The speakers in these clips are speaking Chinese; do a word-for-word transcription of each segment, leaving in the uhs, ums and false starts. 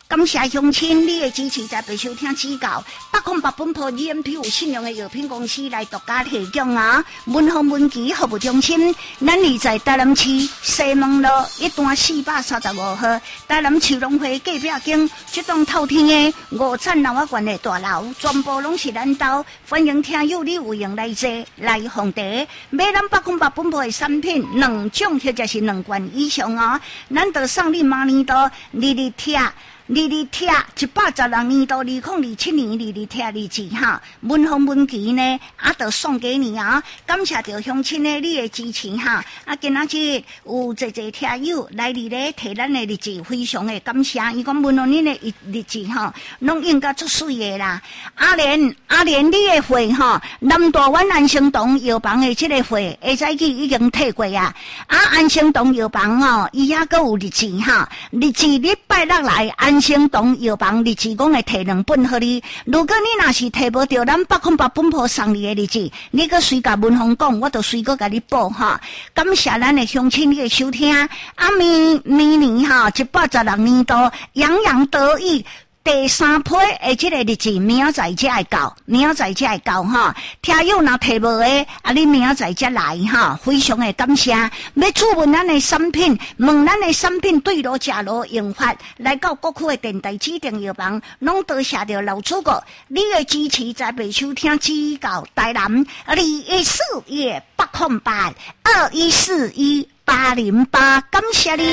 感谢乡亲你的支持，在被收听指教。八空八本铺 G M P 有信用的药品公司来独家提供啊！文宏文具服务中心，咱二在台南市西门路一段四百三十五号，台南市农会隔壁间，这栋透天的五层楼啊悬的大楼，全部拢是咱兜。欢迎听友你有闲来坐来访茶，买咱八空八本铺的产品，两种或者是两罐以上哦，咱就送你马尼多日日贴。日日贴一百十六年到二零二七年日日贴日子哈，文宏文具呢啊，就送给你啊！感谢着乡亲的你的支持哈！啊，今仔日有侪侪听友来伫咧提咱的日子，非常的感谢。伊讲问候恁的日子哈，拢应该足水的啦。阿莲阿莲，你的货哈，南大湾安生堂药房的这个货，下早起已经退过啊！啊，安生堂药房哦，伊遐阁有日子哈，日子礼拜六来安生堂药房日子，讲会摕两本互你。如果你若是摕无着咱八空八本铺送你的日子，你阁随甲文宏讲，我就随阁甲你报哈。感谢咱的乡亲的收听，啊明明年哈一百十六年度洋洋得意。第三批的这个日子，明仔载才会到，明仔载才会到哈。听友若摕无的，啊，你明仔载才来哈，非常的感谢。要注文咱的产品，问咱的产品对路食路用法，来到各区的电台指定药房，拢多谢着老主顾你的支持，在被收听指教台南二一四一八空八二一四一八零八，感谢你。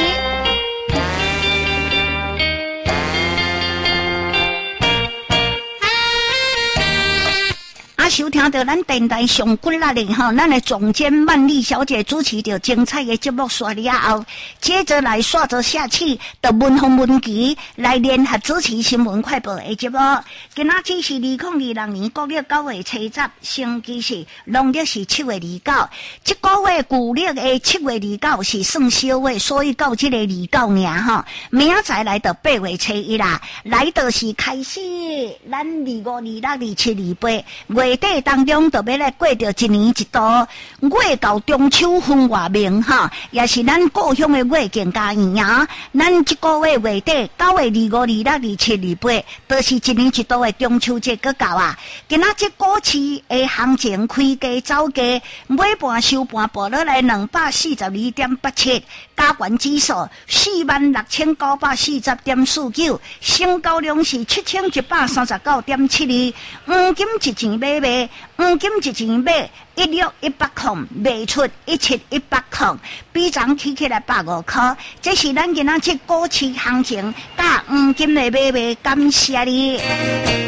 收听到咱电台上骨力的吼，咱的总监曼丽小姐主持着精彩的节目刷了后，接着来刷着下去的文宏文具来联合主持新闻快报的节目。今仔日是二零二六年国历九月七十，星期四，农历是七月二九。这个月旧历的七月二九是算小月，所以到这个二九年吼，明仔载来到八月初一啦，来到是开始咱二五二六二七二八月。底当中就要来过着一年一度月到中秋分外明哈，也是咱故乡的月景家园啊。咱这个月月底九月二五二六二七二八，都是一年一度的中秋节搁到啊。今仔这股市的行情开价走价，买盘收盘报落来两百四十二点八七，加权指数四万六千九百四十点四九，成交量是七千一百三十九点七二，黄金一钱买卖。黄金一钱买一六一百块，卖出一七一百块，比昨起起来百五块。这是咱今仔这股市行情，甲黄金的买卖，感谢你。